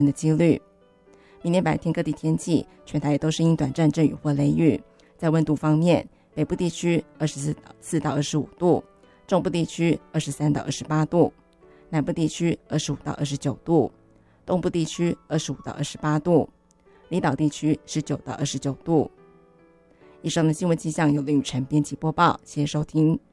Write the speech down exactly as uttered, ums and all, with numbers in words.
的几率。明天白天各地天气，全台都是因短暂阵雨或雷雨。在温度方面，北部地区二十四到二十五度，中部地区二十三到二十八度，南部地区二十五到二十九度，东部地区二十五到二十八度，离岛地区十九到二十九度。以上的新闻气象由林雨晨编辑播报，谢谢收听。